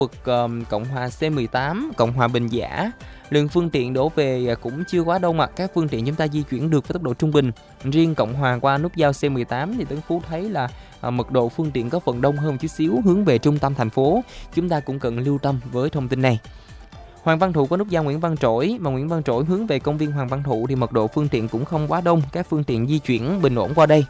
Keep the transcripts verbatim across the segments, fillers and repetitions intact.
Vực ờm, Cộng hòa xê mười tám, Cộng hòa Bình Giả, lượng phương tiện đổ về cũng chưa quá đông ạ. Các phương tiện chúng ta di chuyển được với tốc độ trung bình. Riêng Cộng hòa qua nút giao xê mười tám thì Tấn Phú thấy là à, mật độ phương tiện có phần đông hơn một chút xíu hướng về trung tâm thành phố. Chúng ta cũng cần lưu tâm với thông tin này. Hoàng Văn Thụ qua nút giao Nguyễn Văn Trỗi và Nguyễn Văn Trỗi hướng về công viên Hoàng Văn Thụ thì mật độ phương tiện cũng không quá đông. Các phương tiện di chuyển bình ổn qua đây.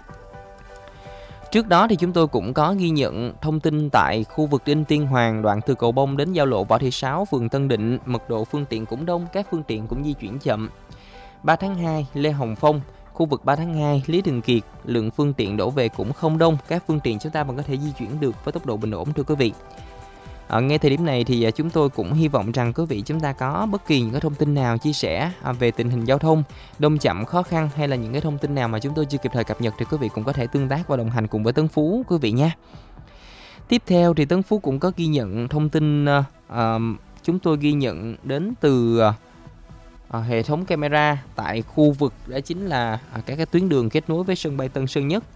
Trước đó thì chúng tôi cũng có ghi nhận thông tin tại khu vực Đinh Tiên Hoàng, đoạn từ Cầu Bông đến giao lộ Võ Thị Sáu, phường Tân Định, mật độ phương tiện cũng đông, các phương tiện cũng di chuyển chậm. ba tháng hai, Lê Hồng Phong, khu vực ba tháng hai, Lý Thường Kiệt, lượng phương tiện đổ về cũng không đông, các phương tiện chúng ta vẫn có thể di chuyển được với tốc độ bình ổn thưa quý vị. À, ngay thời điểm này thì chúng tôi cũng hy vọng rằng quý vị chúng ta có bất kỳ những cái thông tin nào chia sẻ về tình hình giao thông, đông chậm, khó khăn hay là những cái thông tin nào mà chúng tôi chưa kịp thời cập nhật thì quý vị cũng có thể tương tác và đồng hành cùng với Tấn Phú quý vị nha. Tiếp theo thì Tấn Phú cũng có ghi nhận thông tin uh, chúng tôi ghi nhận đến từ uh, hệ thống camera tại khu vực đó chính là uh, các cái tuyến đường kết nối với sân bay Tân Sơn Nhất.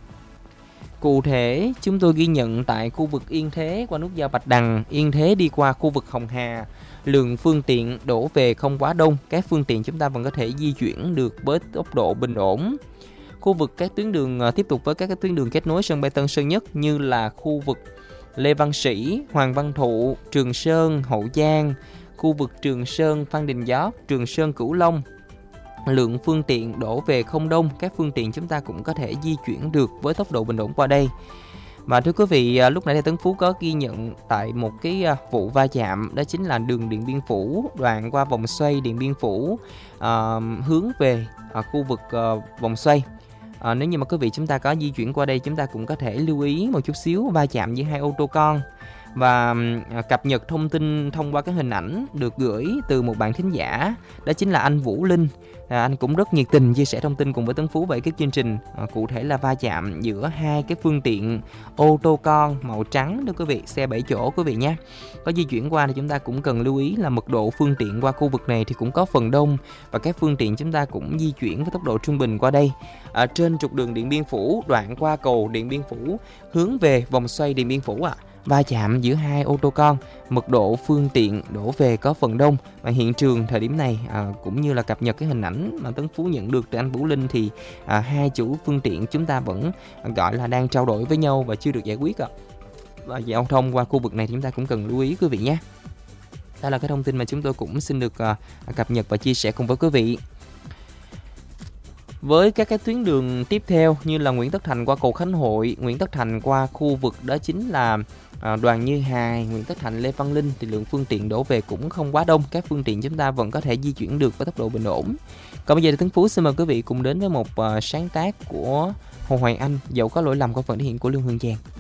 Cụ thể, chúng tôi ghi nhận tại khu vực Yên Thế qua nút giao Bạch Đằng, Yên Thế đi qua khu vực Hồng Hà, lượng phương tiện đổ về không quá đông, các phương tiện chúng ta vẫn có thể di chuyển được với tốc độ bình ổn. Khu vực các tuyến đường tiếp tục với các cái tuyến đường kết nối sân bay Tân Sơn Nhất như là khu vực Lê Văn Sĩ, Hoàng Văn Thụ, Trường Sơn, Hậu Giang, khu vực Trường Sơn, Phan Đình Giót, Trường Sơn, Cửu Long. Lượng phương tiện đổ về không đông, các phương tiện chúng ta cũng có thể di chuyển được với tốc độ bình ổn qua đây. Và thưa quý vị, lúc nãy Tấn Phú có ghi nhận tại một cái vụ va chạm, đó chính là đường Điện Biên Phủ, đoạn qua vòng xoay Điện Biên Phủ, à, hướng về à, khu vực à, vòng xoay. À, nếu như mà quý vị chúng ta có di chuyển qua đây, chúng ta cũng có thể lưu ý một chút xíu va chạm giữa hai ô tô con. Và à, cập nhật thông tin thông qua cái hình ảnh được gửi từ một bạn thính giả, đó chính là anh Vũ Linh. À, anh cũng rất nhiệt tình chia sẻ thông tin cùng với Tấn Phú về cái chương trình. À, cụ thể là va chạm giữa hai cái phương tiện ô tô con màu trắng đó quý vị, xe bảy chỗ quý vị nhé. Có di chuyển qua thì chúng ta cũng cần lưu ý là mật độ phương tiện qua khu vực này thì cũng có phần đông và các phương tiện chúng ta cũng di chuyển với tốc độ trung bình qua đây. À, trên trục đường Điện Biên Phủ, đoạn qua cầu Điện Biên Phủ hướng về vòng xoay Điện Biên Phủ ạ. À. Va chạm giữa hai ô tô con, mật độ phương tiện đổ về có phần đông và hiện trường thời điểm này à, cũng như là cập nhật cái hình ảnh mà Tấn Phú nhận được từ anh Vũ Linh thì à, hai chủ phương tiện chúng ta vẫn à, gọi là đang trao đổi với nhau và chưa được giải quyết ạ. Và giao thông qua khu vực này thì chúng ta cũng cần lưu ý quý vị nhé. Đó là cái thông tin mà chúng tôi cũng xin được à, cập nhật và chia sẻ cùng với quý vị. Với các cái tuyến đường tiếp theo như là Nguyễn Tất Thành qua cầu Khánh Hội, Nguyễn Tất Thành qua khu vực đó chính là à, Đoàn Như Hài, Nguyễn Tất Thành, Lê Văn Linh thì lượng phương tiện đổ về cũng không quá đông, các phương tiện chúng ta vẫn có thể di chuyển được với tốc độ bình ổn. Còn bây giờ thì Tấn Phú xin mời quý vị cùng đến với một uh, sáng tác của Hồ Hoàng Anh, Dẫu Có Lỗi Lầm qua phần thể hiện của Lương Hương Giang.